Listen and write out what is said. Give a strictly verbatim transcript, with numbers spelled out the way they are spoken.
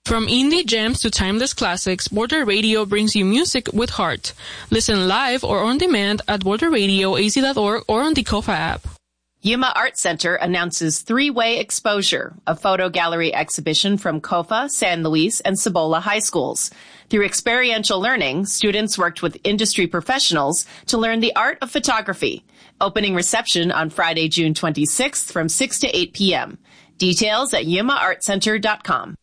From indie gems to timeless classics, Border Radio brings you music with heart. Listen live or on demand at border radio a z dot org or on the Kofa app. Yuma Art Center announces Three-Way Exposure, a photo gallery exhibition from Kofa, San Luis, and Cibola high schools. Through experiential learning, students worked with industry professionals to learn the art of photography. Opening reception on Friday, June twenty-sixth from six to eight p.m. Details at yuma art center dot com.